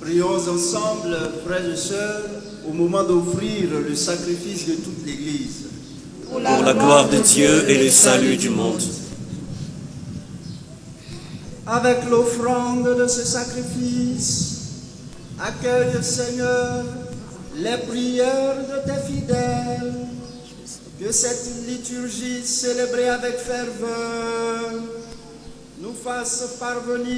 Prions ensemble, frères et sœurs, au moment d'offrir le sacrifice de toute l'Église. Pour la gloire de Dieu et le salut du monde. Avec l'offrande de ce sacrifice, accueille, Seigneur, les prières de tes fidèles. Que cette liturgie célébrée avec ferveur nous fasse parvenir